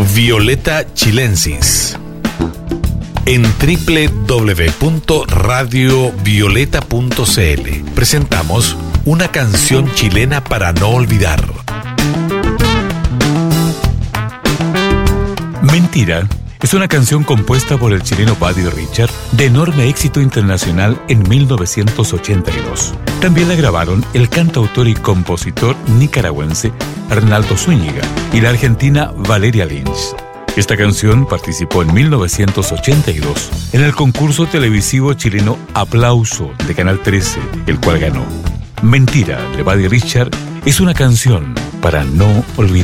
Violeta Chilensis. En www.radiovioleta.cl presentamos una canción chilena para no olvidar. Mentira es una canción compuesta por el chileno Buddy Richard de enorme éxito internacional en 1982. También la grabaron el cantautor y compositor nicaragüense Arnaldo Zúñiga y la argentina Valeria Lynch. Esta canción participó en 1982 en el concurso televisivo chileno Aplauso de Canal 13, el cual ganó. Mentira de Buddy Richard es una canción para no olvidar.